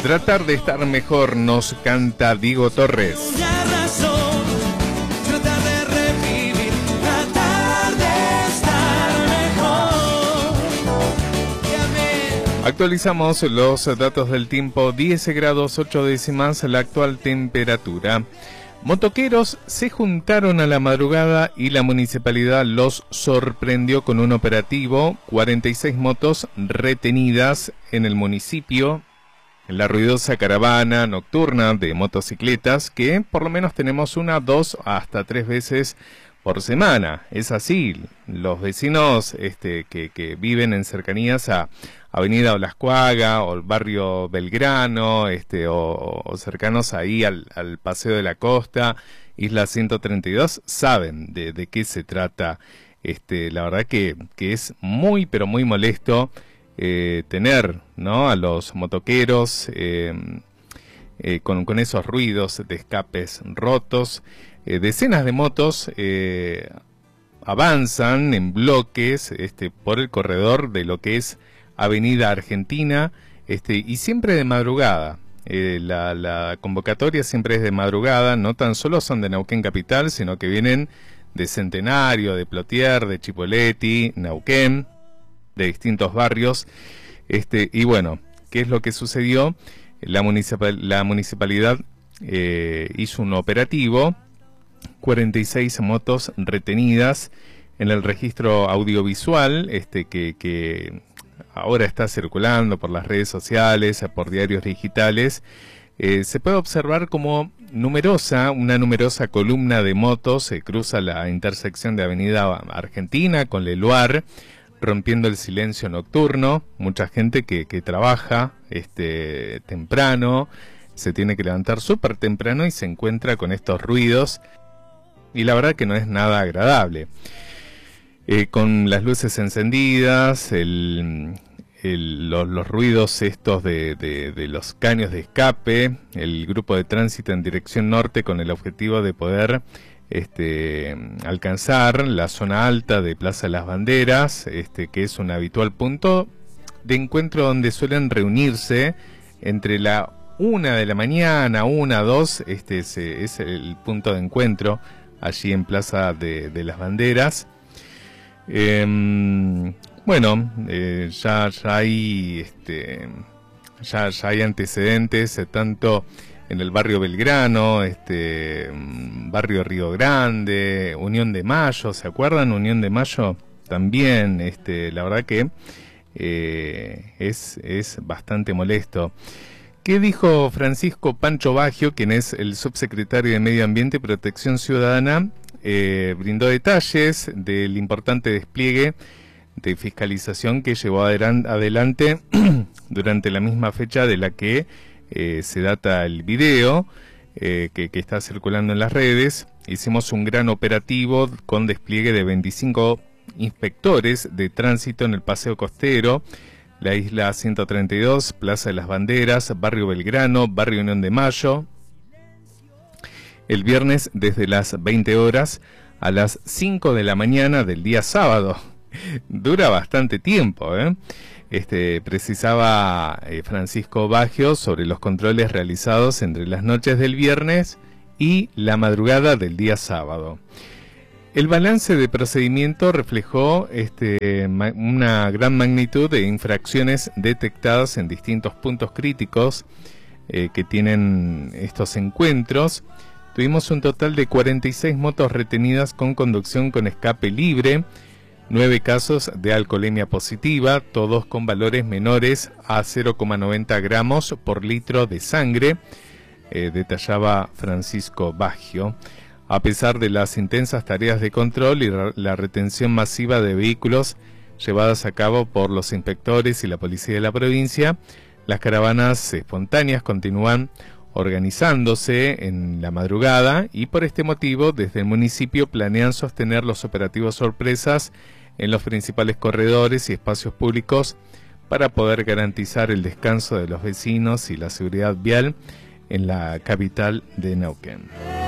Tratar de estar mejor, nos canta Diego Torres. Actualizamos los datos del tiempo, 10 grados 8 décimas la actual temperatura. Motoqueros se juntaron a la madrugada y la municipalidad los sorprendió con un operativo, 46 motos retenidas en el municipio, en la ruidosa caravana nocturna de motocicletas que por lo menos tenemos una, dos, hasta tres veces por semana. Es así, los vecinos que viven en cercanías a Avenida Olascuaga o el barrio Belgrano, o cercanos ahí al Paseo de la Costa, Isla 132, saben de qué se trata. La verdad que es muy, pero muy molesto tener, ¿no?, a los motoqueros con esos ruidos de escapes rotos. Decenas de motos avanzan en bloques por el corredor de lo que es Avenida Argentina, y siempre de madrugada. La convocatoria siempre es de madrugada, no tan solo son de Neuquén Capital, sino que vienen de Centenario, de Plotier, de Chipoleti, Neuquén, de distintos barrios. Y bueno, ¿qué es lo que sucedió? La municipalidad hizo un operativo, 46 motos retenidas en el registro audiovisual, que ahora está circulando por las redes sociales, por diarios digitales. Se puede observar como una numerosa columna de motos cruza la intersección de Avenida Argentina con Leluar, rompiendo el silencio nocturno. Mucha gente que trabaja temprano, se tiene que levantar súper temprano y se encuentra con estos ruidos, y la verdad que no es nada agradable. Con las luces encendidas, los ruidos estos de los caños de escape, el grupo de tránsito en dirección norte con el objetivo de poder alcanzar la zona alta de Plaza de las Banderas, que es un habitual punto de encuentro donde suelen reunirse entre la 1 de la mañana, 1, 2, es el punto de encuentro allí en Plaza de las Banderas. Bueno, ya hay antecedentes, tanto en el barrio Belgrano, barrio Río Grande, Unión de Mayo, ¿se acuerdan? Unión de Mayo también, la verdad que es bastante molesto. ¿Qué dijo Francisco Pancho Baggio, quien es el subsecretario de Medio Ambiente y Protección Ciudadana? Brindó detalles del importante despliegue de fiscalización que llevó adelante durante la misma fecha de la que se data el video que está circulando en las redes. Hicimos un gran operativo con despliegue de 25 inspectores de tránsito en el Paseo Costero, la Isla 132, Plaza de las Banderas, Barrio Belgrano, Barrio Unión de Mayo. El viernes desde las 20 horas a las 5 de la mañana del día sábado. Dura bastante tiempo, ¿eh? Precisaba Francisco Baggio sobre los controles realizados entre las noches del viernes y la madrugada del día sábado. El balance de procedimiento reflejó una gran magnitud de infracciones detectadas en distintos puntos críticos que tienen estos encuentros. Tuvimos un total de 46 motos retenidas con conducción con escape libre, 9 casos de alcoholemia positiva, todos con valores menores a 0,90 gramos por litro de sangre, detallaba Francisco Baggio. A pesar de las intensas tareas de control y la retención masiva de vehículos llevadas a cabo por los inspectores y la policía de la provincia, las caravanas espontáneas continúan organizándose en la madrugada, y por este motivo desde el municipio planean sostener los operativos sorpresas en los principales corredores y espacios públicos para poder garantizar el descanso de los vecinos y la seguridad vial en la capital de Neuquén.